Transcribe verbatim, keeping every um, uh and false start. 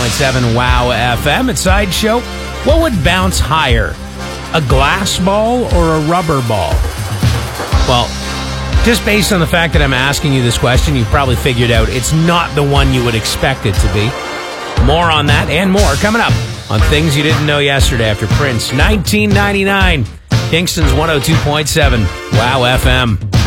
point seven Wow F M. At Sideshow, what would bounce higher, a glass ball or a rubber ball? Well, just based on the fact that I'm asking you this question, you've probably figured out it's not the one you would expect it to be. More on that and more coming up on Things You Didn't Know Yesterday after Prince, nineteen ninety-nine. Kingston's one oh two point seven Wow F M.